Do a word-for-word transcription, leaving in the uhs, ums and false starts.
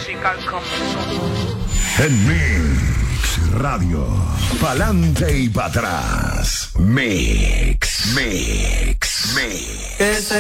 musical comenzó. En Mix Radio, pa'lante y para atrás. Mix, Mix, Mix.